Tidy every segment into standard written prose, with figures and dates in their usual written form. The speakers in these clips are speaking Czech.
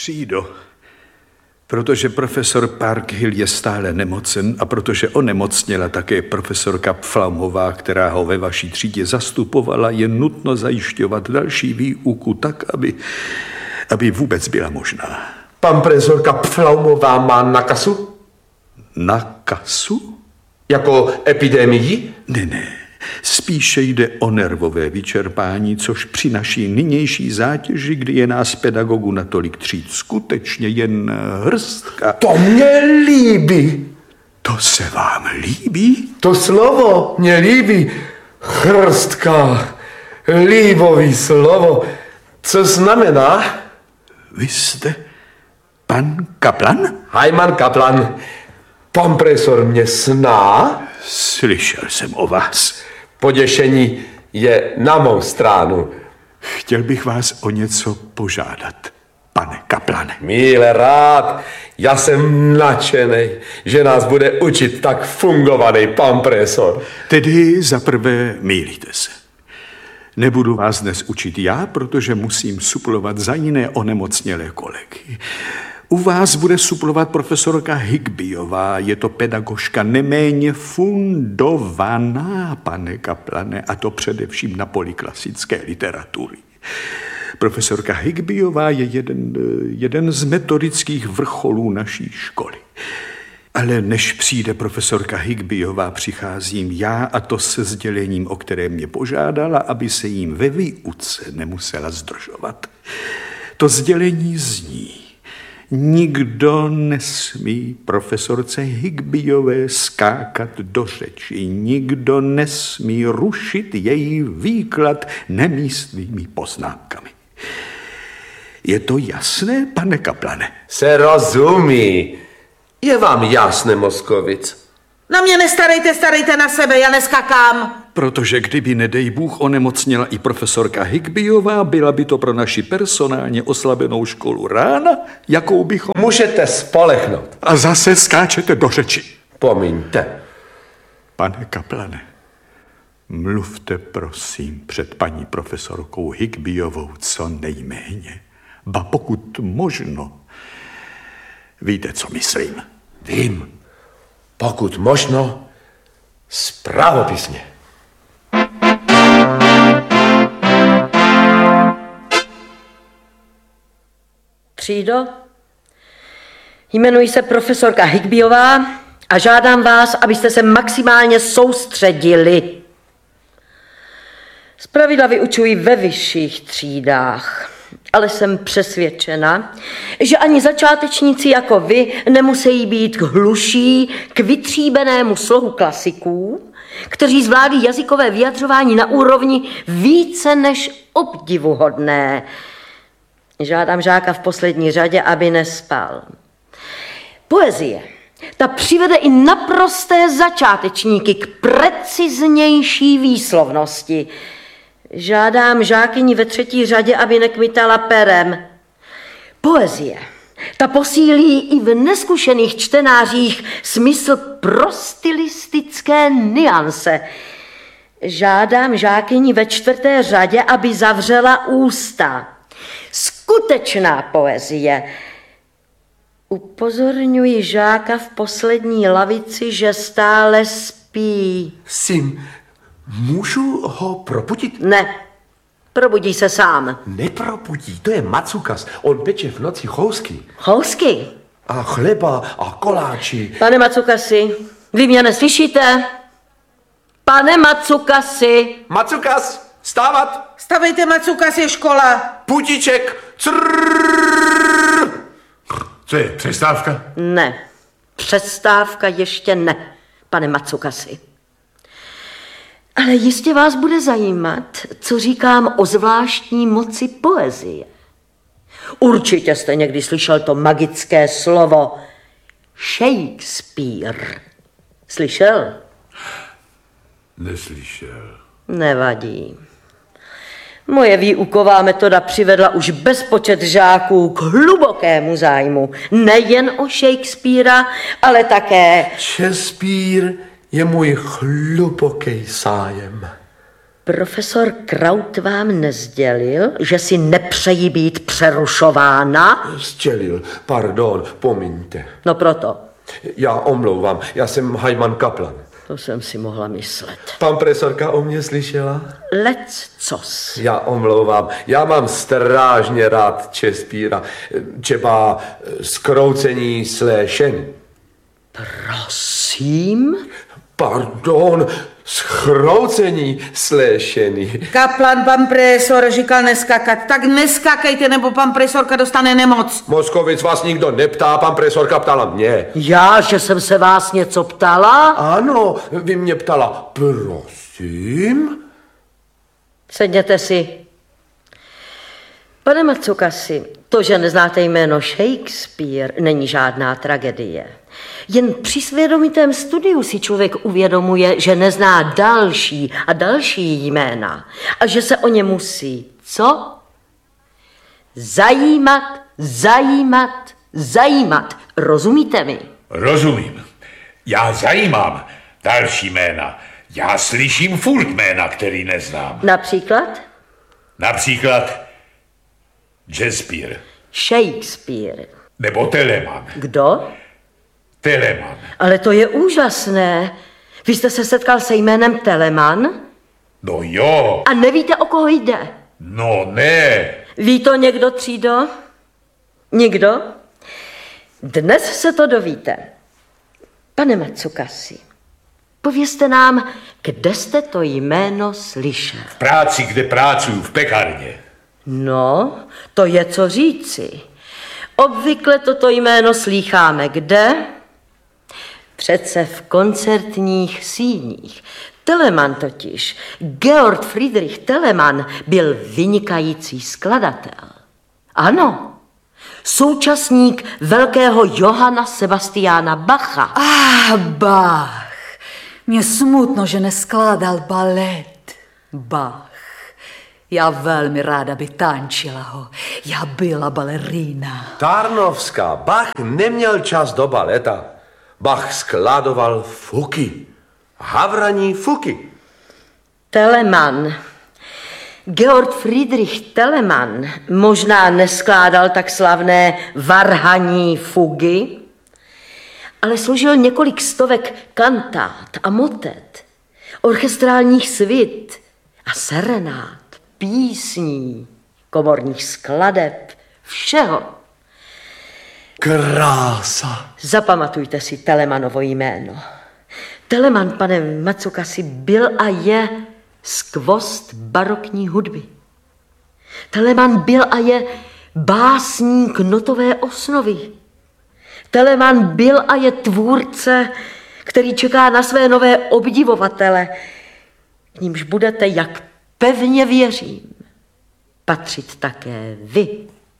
Třído, protože profesor Parkhill je stále nemocen a protože onemocněla také profesorka Pflaumová, která ho ve vaší třídě zastupovala, je nutno zajišťovat další výuku tak, aby vůbec byla možná. Pan profesorka Pflaumová má nakasu? Nakasu? Jako epidemii? Ne. Spíše jde o nervové vyčerpání, což při naší nynější zátěži, kdy je nás pedagogů natolik tříd skutečně jen hrstka. To mě líbí. To se vám líbí? To slovo mě líbí. Hrstka. Líbový slovo. Co znamená? Vy jste pan Kaplan? Hajman Kaplan. Pan profesor mě zná? Slyšel jsem o vás. Poděšení je na mou stranu. Chtěl bych vás o něco požádat, pane Kaplane. Míle rád, já jsem nadšený, že nás bude učit tak fungovaný pan profesor. Tedy zaprvé mýlíte se. Nebudu vás dnes učit já, protože musím suplovat za jiné onemocnělé kolegy. U vás bude suplovat profesorka Higbyová. Je to pedagožka neméně fundovaná, pane Kaplane, a to především na poli klasické literatury. Profesorka Higbyová je jeden z metodických vrcholů naší školy. Ale než přijde profesorka Higbyová, přicházím já, a to se sdělením, o které mě požádala, aby se jim ve výuce nemusela zdržovat. To sdělení zní: nikdo nesmí profesorce Higbyové skákat do řeči, nikdo nesmí rušit její výklad nemístnými poznámkami. Je to jasné, pane Kaplane? Se rozumí. Je vám jasné, Moskovic? Na mě nestarejte, starejte na sebe, já neskakám. Protože kdyby, nedej Bůh, onemocněla i profesorka Higbyová, byla by to pro naši personálně oslabenou školu rána, jakou bychom... Můžete spolehnout. A zase skáčete do řeči. Pomiňte. Pane Kaplane, mluvte prosím před paní profesorkou Higbyovou co nejméně. Ba pokud možno. Víte, co myslím? Vím. Pokud možno, spravopisně. Třído, jmenuji se profesorka Higbyová a žádám vás, abyste se maximálně soustředili. Zpravidla vyučuji ve vyšších třídách, ale jsem přesvědčena, že ani začátečníci jako vy nemusí být hluší k vytříbenému slohu klasiků, kteří zvládli jazykové vyjadřování na úrovni více než obdivuhodné. Žádám žáka v poslední řadě, aby nespal. Poezie, ta přivede i naprosté začátečníky k preciznější výslovnosti. Žádám žákyni ve třetí řadě, aby nekmitala perem. Poezie, ta posílí i v neskušených čtenářích smysl pro stylistické nuance. Žádám žákyni ve čtvrté řadě, aby zavřela ústa. Skutečná poezie. Upozorňuji žáka v poslední lavici, že stále spí. Syn, můžu ho probudit? Ne, probudí se sám. Neprobudí, to je Macukas. On peče v noci chousky. Chousky? A chleba a koláči. Pane Macukasi, vy mě neslyšíte? Pane Macukasi. Macukas, stávat. Stavejte, Macukas, je škola. Putíček. Co je, přestávka? Ne, přestávka ještě ne, pane Macukasi. Ale jistě vás bude zajímat, co říkám o zvláštní moci poezie. Určitě jste někdy slyšel to magické slovo Shakespeare. Slyšel? Neslyšel. Nevadí. Moje výuková metoda přivedla už bezpočet žáků k hlubokému zájmu. Nejen o Shakespearea, ale také... Shakespeare je můj hluboký zájem. Profesor Kraut vám nezdělil, že si nepřejí být přerušována? Sdělil, pardon, pomiňte. No proto. Já omlouvám, já jsem Hajman Kaplan. To jsem si mohla myslet. Pan profesorka o mě slyšela? Leccos. Já omlouvám, já mám strážně rád Čespíra, třeba skroucení sléšení. Prosím? Pardon, schroucení sléšení. Kaplan, pan profesor říkal neskakat. Tak neskakejte, nebo pan profesorka dostane nemoc. Moskovic vás nikdo neptá, pan profesorka ptala mě. Já, že jsem se vás něco ptala? Ano, vy mě ptala, prosím? Sedněte si. Pane Matsukasi, to, že neznáte jméno Shakespeare, není žádná tragédie. Jen při svědomitém studiu si člověk uvědomuje, že nezná další a další jména a že se o ně musí, co? Zajímat. Rozumíte mi? Rozumím. Já zajímám další jména. Já slyším furt jména, který neznám. Například? Například Shakespeare. Shakespeare. Nebo Telemann. Kdo? Telemann. Ale to je úžasné. Vy jste se setkal se jménem Telemann No jo. a nevíte, o koho jde. No ne. Ví to někdo, třído? Nikdo? Dnes se to dovíte. Pane Matsukasi, povězte nám, kde jste to jméno slyšel. V práci, kde pracuju, v pekárně. No, to je co říci. Obvykle toto jméno slýcháme kde? Přece v koncertních síních. Telemann totiž, Georg Friedrich Telemann, byl vynikající skladatel. Ano, současník velkého Johanna Sebastiana Bacha. Bach. Mně smutno, že neskládal balet. Bach. Já velmi ráda by tančila ho. Já byla balerína. Tarnovská, Bach neměl čas do baleta. Bach skladoval fuky. Havraní fuky. Telemann. Georg Friedrich Telemann možná neskládal tak slavné varhaní fugy, ale složil několik stovek kantát a motet, orchestrálních svit a serenát, písní, komorních skladeb, všeho. Krása. Zapamatujte si Telemannovo jméno. Telemann, pane Matsukasi, byl a je skvost barokní hudby. Telemann byl a je básník notové osnovy. Telemann byl a je tvůrce, který čeká na své nové obdivovatele, k nímž budete, jak pevně věřím, patřit také vy.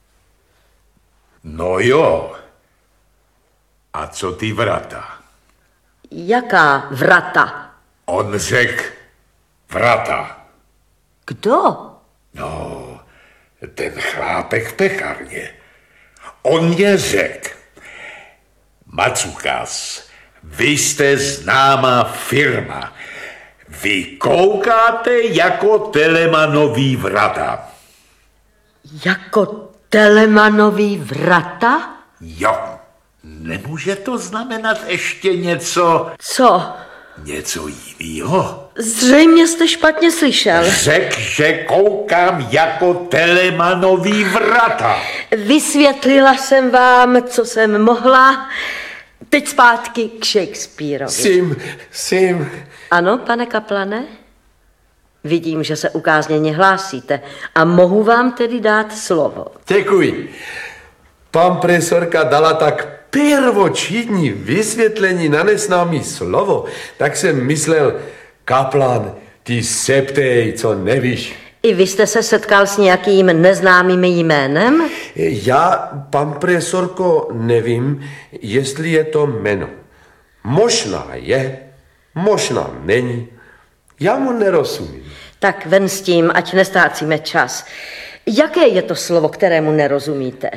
No jo. A co ty vrata? Jaká vrata? On řekl vrata. Kdo? No, ten chlápek v pekárně. On mě řekl, Matsukas, vy jste známá firma. Vy koukáte jako Telemannový vrata. Jako Telemannový vrata? Jo, nemůže to znamenat ještě něco... Co? Něco jinýho? Zřejmě jste špatně slyšel. Řekl, že koukám jako Telemannový vrata. Vysvětlila jsem vám, co jsem mohla. Teď zpátky k Shakespeareovi. Sim. Ano, pane Kaplane? Vidím, že se ukázněně hlásíte a mohu vám tedy dát slovo. Děkuji. Pan profesorka dala tak prvočídní vysvětlení na neznámý slovo, tak jsem myslel, Kaplan, ty se ptej, co nevíš. I vy jste se setkal s nějakým neznámým jménem? Já, pan profesorko, nevím, jestli je to jméno. Možná je, možná není. Já mu nerozumím. Tak ven s tím, ať nestrácíme čas. Jaké je to slovo, kterému nerozumíte?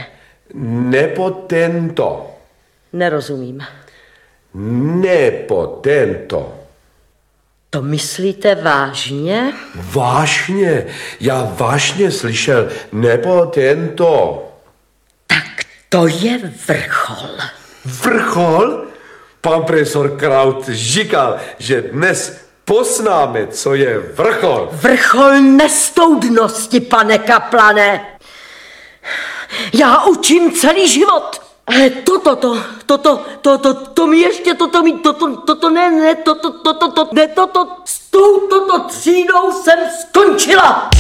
To myslíte vážně? Vážně, já vážně slyšel, nebo tento. Tak to je vrchol. Vrchol? Pan profesor Kraut říkal, že dnes poznáme, co je vrchol. Vrchol nestoudnosti, pane kaplane. Já učím celý život. Ale to mi ještě, s touto třídou jsem skončila.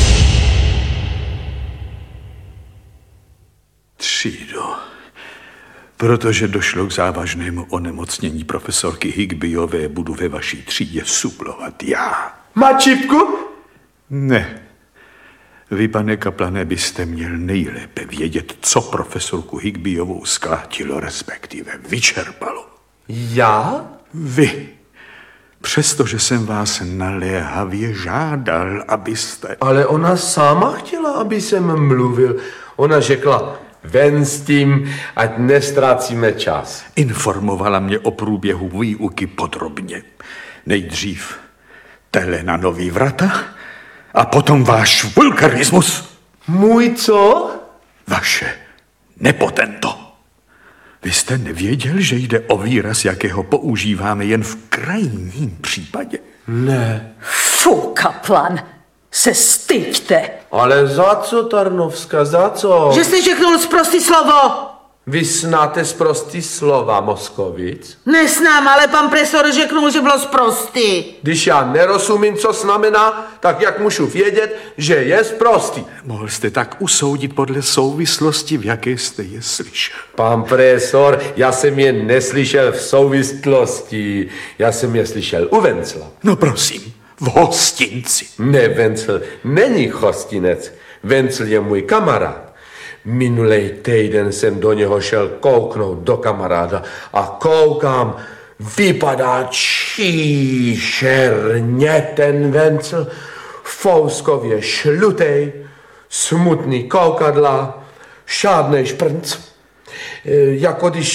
Třído. Protože došlo k závažnému onemocnění profesorky Higbyové, budu ve vaší třídě suplovat já. Má čipku? Ne. Vy, pane kaplane, byste měl nejlépe vědět, co profesorku Higbyovou zkrátilo, respektive vyčerpalo. Já? Vy. Přestože jsem vás naléhavě žádal, abyste... Ale ona sama chtěla, aby jsem mluvil. Ona řekla, ven s tím, ať nestrácíme čas. Informovala mě o průběhu výuky podrobně. Nejdřív Telena Nový vrata a potom váš vulgarismus. Můj co? Vaše nepotento. Vy jste nevěděl, že jde o výraz, jakého používáme jen v krajním případě? Ne. Fu, kaplan, se styďte. Ale za co, Tarnovska, za co? Že jste řeknul sprostý slovo. Vy znáte sprostý slova, Moskovic? Nesnám, ale pan profesor řeknul, že bylo sprostý. Když já nerozumím, co znamená, tak jak můžu vědět, že je sprostý? Mohl jste tak usoudit podle souvislosti, v jaké jste je slyšel. Pan profesor, já jsem je neslyšel v souvislosti, já jsem je slyšel u Vencla. No prosím, v hostinci. Ne, Vencel není hostinec, Vencel je můj kamarád. Minulej týden jsem do něho šel kouknout do kamaráda a koukám, vypadá číšerně ten Vencel, fouskově šlutej, smutný koukadla, žádnej šprnc, jako když